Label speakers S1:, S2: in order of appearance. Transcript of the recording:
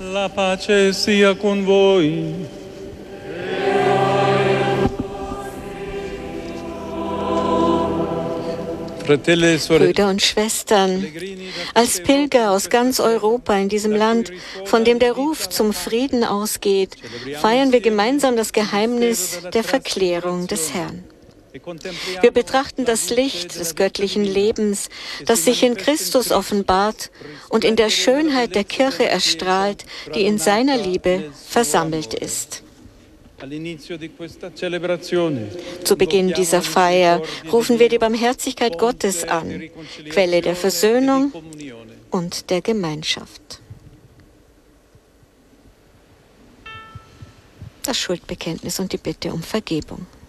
S1: La pace sia con voi.
S2: Brüder und Schwestern, als Pilger aus ganz Europa in diesem Land, von dem der Ruf zum Frieden ausgeht, feiern wir gemeinsam das Geheimnis der Verklärung des Herrn. Wir betrachten das Licht des göttlichen Lebens, das sich in Christus offenbart und in der Schönheit der Kirche erstrahlt, die in seiner Liebe versammelt ist. Zu Beginn dieser Feier rufen wir die Barmherzigkeit Gottes an, Quelle der Versöhnung und der Gemeinschaft. Das Schuldbekenntnis und die Bitte um Vergebung.